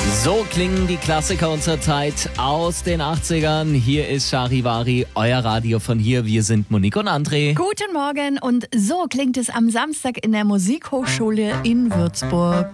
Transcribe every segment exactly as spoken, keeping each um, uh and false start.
So klingen die Klassiker unserer Zeit aus den achtzigern. Hier ist Charivari, euer Radio von hier. Wir sind Monique und André. Guten Morgen, und so klingt es am Samstag in der Musikhochschule in Würzburg.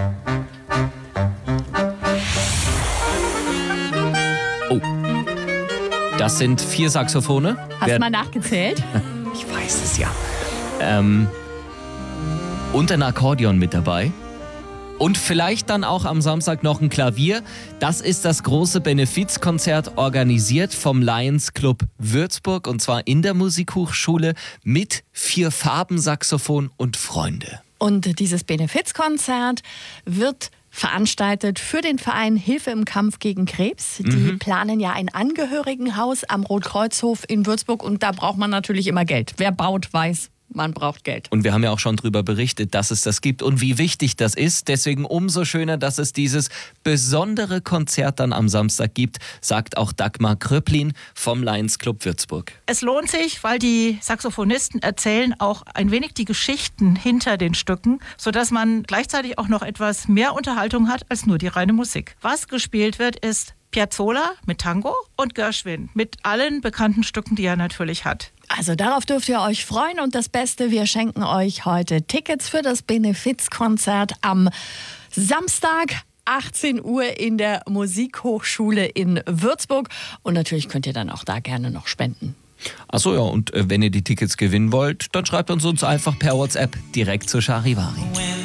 Oh, das sind vier Saxophone. Hast Wer- du mal nachgezählt? Ich weiß es ja. Ähm, und ein Akkordeon mit dabei. Und vielleicht dann auch am Samstag noch ein Klavier. Das ist das große Benefizkonzert, organisiert vom Lions Club Würzburg, und zwar in der Musikhochschule mit vier Farben Saxophon und Freunde. Und dieses Benefizkonzert wird veranstaltet für den Verein Hilfe im Kampf gegen Krebs. Die Mhm. planen ja ein Angehörigenhaus am Rotkreuzhof in Würzburg, und da braucht man natürlich immer Geld. Wer baut, weiß, man braucht Geld. Und wir haben ja auch schon darüber berichtet, dass es das gibt und wie wichtig das ist. Deswegen umso schöner, dass es dieses besondere Konzert dann am Samstag gibt, sagt auch Dagmar Kröplin vom Lions Club Würzburg. Es lohnt sich, weil die Saxophonisten erzählen auch ein wenig die Geschichten hinter den Stücken, sodass man gleichzeitig auch noch etwas mehr Unterhaltung hat als nur die reine Musik. Was gespielt wird, ist Piazzolla mit Tango und Gershwin mit allen bekannten Stücken, die er natürlich hat. Also darauf dürft ihr euch freuen, und das Beste, wir schenken euch heute Tickets für das Benefizkonzert am Samstag achtzehn Uhr in der Musikhochschule in Würzburg, und natürlich könnt ihr dann auch da gerne noch spenden. Achso, ja, und äh, wenn ihr die Tickets gewinnen wollt, dann schreibt uns uns einfach per WhatsApp direkt zu Charivari.